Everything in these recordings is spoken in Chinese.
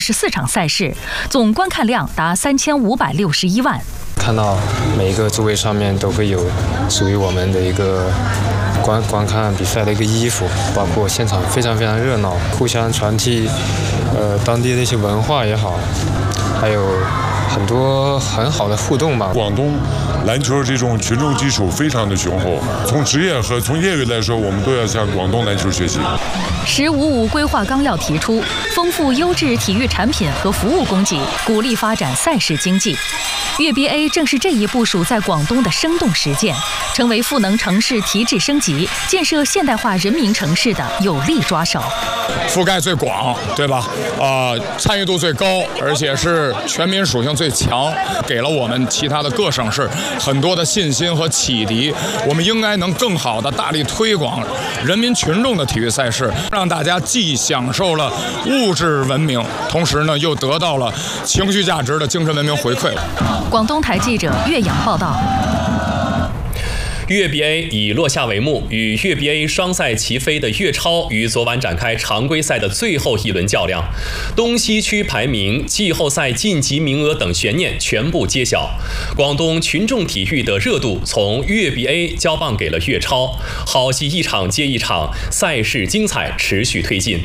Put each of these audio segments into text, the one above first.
14场赛事，总观看量达3561万。 看到每一个座位上面都会有属于我们的一个观看比赛的一个衣服，包括现场非常热闹，互相传递当地的一些文化也好，还有很多很好的互动吧。 广东篮球这种群众基础非常的雄厚，从职业和从业余来说，我们都要向广东篮球学习。 “15+5”规划纲要提出，丰富优质体育产品和服务供给，鼓励发展赛事经济。粤 BA 正是这一部署在广东的生动实践，成为赋能城市提质升级、建设现代化人民城市的有力抓手。 覆盖最广，对吧？参与度最高，而且是全民属性最强，给了我们其他的各省市很多的信心和启迪。我们应该能更好的大力推广人民群众的体育赛事，让大家既享受了物质文明，同时呢又得到了情绪价值的精神文明回馈。 广东台记者岳阳报道。 粤 BA 以落下帷幕，与粤 BA 双赛齐飞的粤超于昨晚展开常规赛的最后一轮较量，东西区排名、季后赛晋级名额等悬念全部揭晓。广东群众体育的热度从粤 BA 交棒给了粤超，好戏一场接一场，赛事精彩持续推进。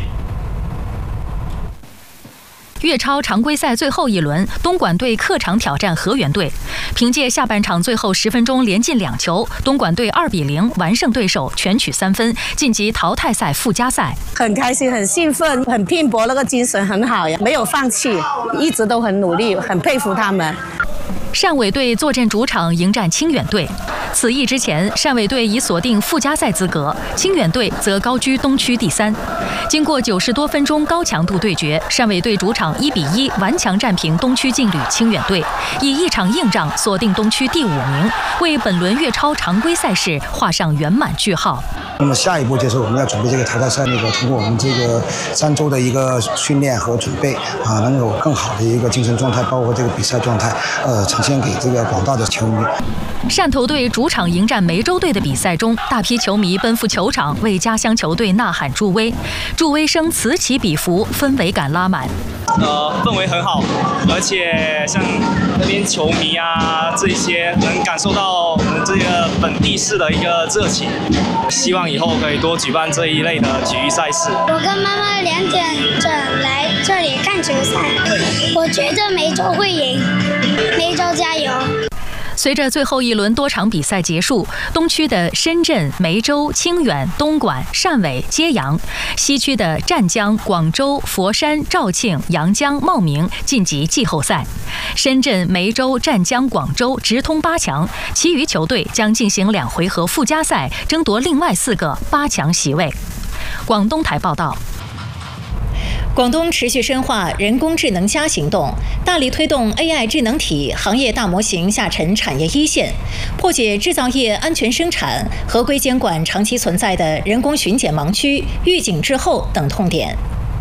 粤超常规赛最后一轮，东莞队客场挑战河源队。凭借下半场最后10分钟连进2球，东莞队2-0完胜对手，全取3分，晋级淘汰赛附加赛。 很开心，很兴奋，很拼搏，那个精神很好呀，没有放弃，一直都很努力，很佩服他们。 汕尾队坐镇主场迎战清远队。此役之前，汕尾队已锁定附加赛资格，清远队则高居东区第3。经过90多分钟高强度对决，汕尾队主场1-1顽强战平东区劲旅清远队，以一场硬仗锁定东区第5名，为本轮粤超常规赛事画上圆满句号。 那么下一步就是我们要准备这个淘汰赛，通过我们这个3周的一个训练和准备能有更好的一个精神状态，包括这个比赛状态，呈现给这个广大的球迷。 汕头队主场迎战梅州队的比赛中，大批球迷奔赴球场为家乡球队呐喊助威，助威声此起彼伏，氛围感拉满。 氛围很好，而且像那边球迷这些能感受到我们这个本地市的一个热情，希望以后可以多举办这一类的体育赛事。 我跟妈妈2点整来这里看球赛，我觉得梅州会赢，梅州加油。 随着最后一轮多场比赛结束，东区的深圳、梅州、清远、东莞、汕尾、揭阳；西区的湛江、广州、佛山、肇庆、阳江、茂名晋级季后赛。深圳、梅州、湛江、广州直通8强，其余球队将进行2回合附加赛，争夺另外4个8强席位。广东台报道。 广东持续深化人工智能+行动，大力推动 AI 智能体行业大模型下沉产业一线，破解制造业安全生产、合规监管长期存在的人工巡检盲区、预警滞后等痛点。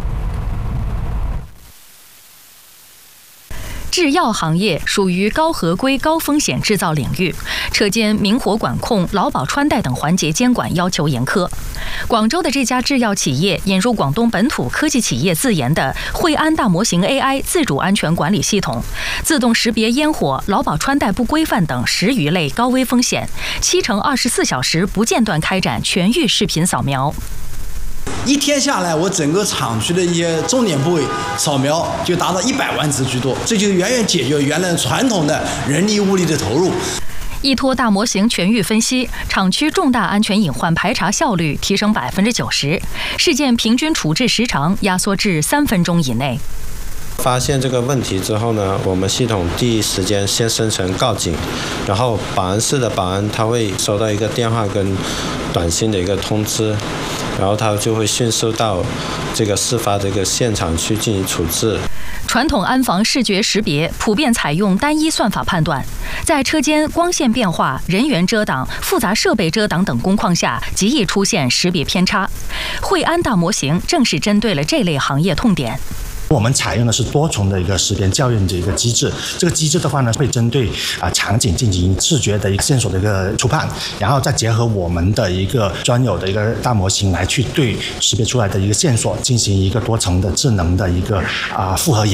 制药行业属于高合规、高风险制造领域，车间明火管控、劳保穿戴等环节监管要求严苛。广州的这家制药企业引入广东本土科技企业自研的惠安大模型 AI 自主安全管理系统，自动识别烟火、劳保穿戴不规范等10余类高危风险，7乘24小时不间断开展全域视频扫描。 一天下来，我整个厂区的一些重点部位扫描就达到100万次居多，这就远远解决原来传统的人力物力的投入。 依托大模型全域分析，厂区重大安全隐患排查效率提升90%，事件平均处置时长压缩至3分钟以内。 发现这个问题之后呢，我们系统第一时间先生成告警，然后保安室的保安他会收到一个电话跟短信的一个通知，然后他就会迅速到这个事发的一个现场去进行处置。 传统安防视觉识别普遍采用单一算法判断，在车间光线变化、人员遮挡、复杂设备遮挡等工况下，极易出现识别偏差。惠安大模型正是针对了这类行业痛点。 我们采用的是多重的一个识别校验的一个机制，这个机制的话呢，会针对场景进行视觉的一个线索的一个触判，然后再结合我们的一个专有的一个大模型来去对识别出来的一个线索进行一个多层的智能的一个复合